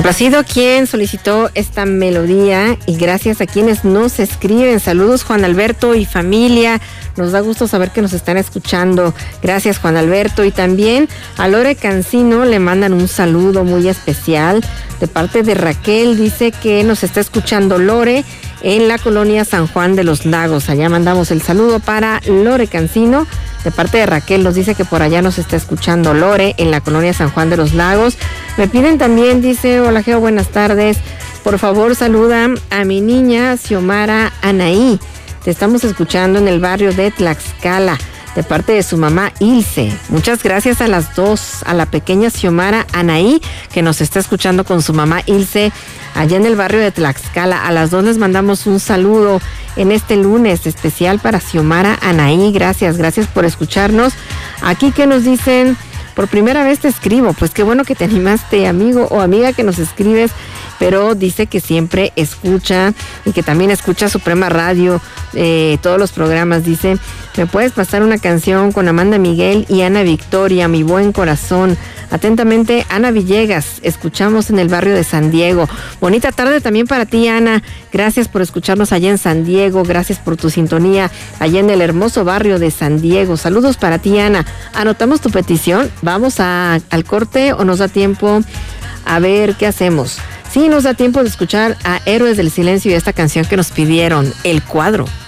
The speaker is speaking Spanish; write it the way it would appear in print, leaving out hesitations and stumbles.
Complacido quien solicitó esta melodía y gracias a quienes nos escriben. Saludos Juan Alberto y familia. Nos da gusto saber que nos están escuchando. Gracias Juan Alberto. Y también a Lore Cancino le mandan un saludo muy especial de parte de Raquel. Dice que nos está escuchando Lore en la colonia San Juan de los Lagos. Allá mandamos el saludo para Lore Cancino. De parte de Raquel nos dice que por allá nos está escuchando Lore en la colonia San Juan de los Lagos. Me piden también, dice, hola Geo, buenas tardes. Por favor, saluda a mi niña Xiomara Anaí. Te estamos escuchando en el barrio de Tlaxcala, de parte de su mamá Ilse. Muchas gracias a las dos, a la pequeña Xiomara Anaí, que nos está escuchando con su mamá Ilse, allá en el barrio de Tlaxcala. A las dos les mandamos un saludo en este lunes especial para Xiomara Anaí. Gracias por escucharnos. Aquí que nos dicen, por primera vez te escribo, pues qué bueno que te animaste, amigo o amiga que nos escribes, pero dice que siempre escucha y que también escucha Suprema Radio, todos los programas. Dice, ¿me puedes pasar una canción con Amanda Miguel y Ana Victoria, Mi Buen Corazón? Atentamente, Ana Villegas, escuchamos en el barrio de San Diego. Bonita tarde también para ti, Ana. Gracias por escucharnos allá en San Diego, gracias por tu sintonía allá en el hermoso barrio de San Diego. Saludos para ti, Ana. Anotamos tu petición, vamos al corte o nos da tiempo a ver qué hacemos. Sí, nos da tiempo de escuchar a Héroes del Silencio y esta canción que nos pidieron, El Cuadro.